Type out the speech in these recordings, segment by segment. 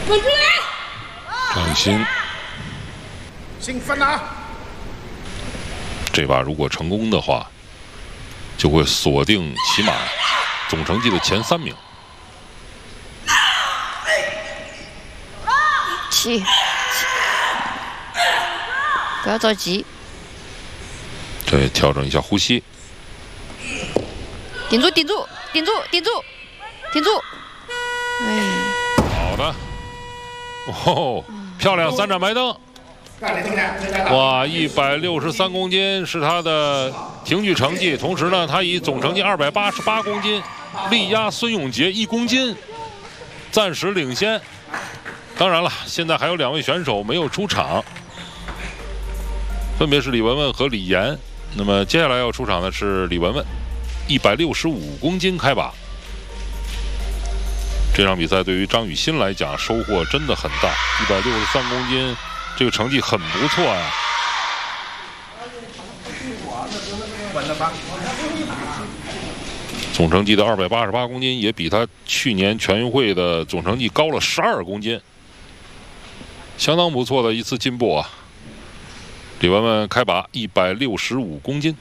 张雨欣， 兴奋啊！ 这把如果成功的话，就会锁定起码总成绩的前3名。 不要着急， 对，调整一下呼吸。 顶住，顶住，顶住，顶住，顶住！哎， 好的，哦，漂亮3盏白灯。哇，163公斤是他的挺举成绩，同时呢，他以总成绩288公斤力压孙永杰1公斤，暂时领先。当然了，现在还有2位选手没有出场，分别是李雯雯和李岩。那么接下来要出场的是李雯雯，165公斤开把。这场比赛对于张雨欣来讲收获真的很大，163公斤，这个成绩很不错呀。总成绩的288公斤也比他去年全运会的总成绩高了12公斤，相当不错的一次进步啊！李雯雯开把165公斤。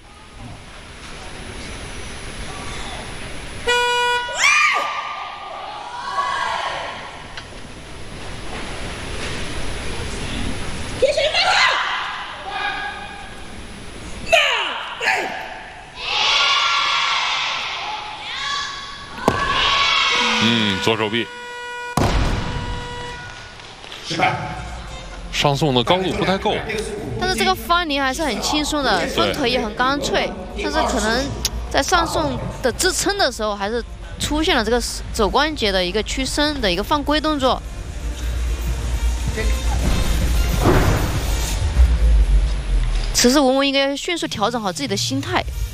左手臂， 失败。 上送的高度不太够， 但是这个翻离还是很轻松的，分腿也很干脆，但是可能在上送的支撑的时候，还是出现了这个肘关节的一个屈伸的一个犯规动作。此时雯雯应该迅速调整好自己的心态。